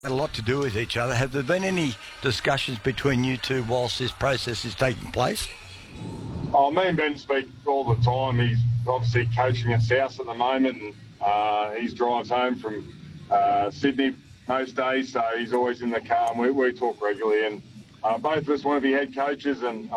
Had a lot to do with each other. Have there been any discussions between you two whilst this process is taking place? Oh, me and Ben speak all the time. He's obviously coaching at South at the moment, and he drives home from Sydney most days, so he's always in the car, and we talk regularly. And both of us want to be head coaches, and